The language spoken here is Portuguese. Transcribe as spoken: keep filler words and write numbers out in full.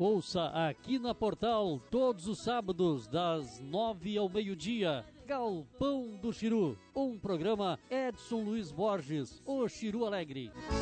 Ouça aqui na Portal todos os sábados das nove ao meio-dia. Galpão do Chiru, um programa Edson Luiz Borges, o Chiru Alegre.